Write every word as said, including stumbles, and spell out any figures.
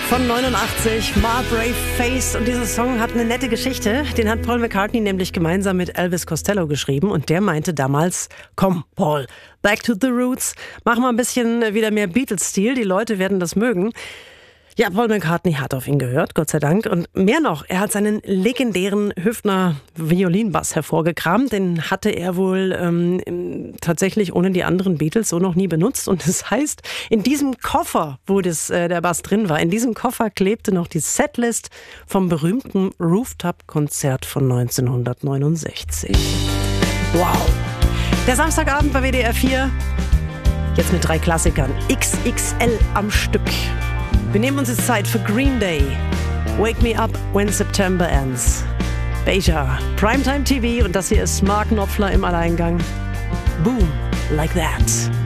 von neunundachtzig, Ma Brave Face. Und dieser Song hat eine nette Geschichte. Den hat Paul McCartney nämlich gemeinsam mit Elvis Costello geschrieben. Und der meinte damals, komm Paul, back to the roots. Mach mal ein bisschen wieder mehr Beatles-Stil, die Leute werden das mögen. Ja, Paul McCartney hat auf ihn gehört, Gott sei Dank. Und mehr noch, er hat seinen legendären Hüftner Violinbass hervorgekramt. Den hatte er wohl ähm, tatsächlich ohne die anderen Beatles so noch nie benutzt. Und das heißt, in diesem Koffer, wo das, äh, der Bass drin war, in diesem Koffer klebte noch die Setlist vom berühmten Rooftop-Konzert von neunzehnhundertneunundsechzig. Wow! Der Samstagabend bei W D R vier, jetzt mit drei Klassikern, X X L am Stück. Wir nehmen uns jetzt Zeit für Green Day. Wake Me Up When September Ends. Beja, Primetime T V und das hier ist Mark Knopfler im Alleingang. Boom, like that.